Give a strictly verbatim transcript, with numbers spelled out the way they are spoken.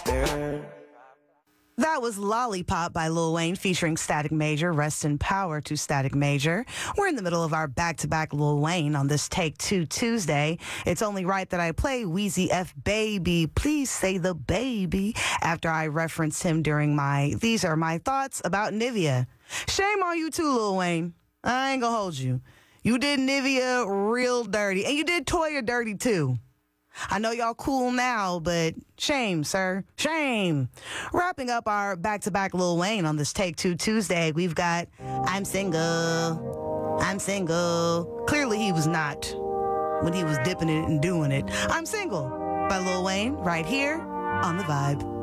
That was Lollipop by Lil Wayne featuring Static Major. Rest in power to Static Major. We're in the middle of our back-to-back Lil Wayne on this Take Two Tuesday. It's only right that I play Weezy F Baby. Please say the baby after I reference him during my These Are My Thoughts about Nivea. Shame on you too, Lil Wayne. I ain't gonna hold you. You did Nivea real dirty. And you did Toya dirty too. I know y'all cool now, but shame, sir. Shame. Wrapping up our back-to-back Lil Wayne on this Take Two Tuesday, we've got I'm Single. I'm Single. Clearly he was not when he was dipping it and doing it. I'm Single by Lil Wayne right here on The Vibe.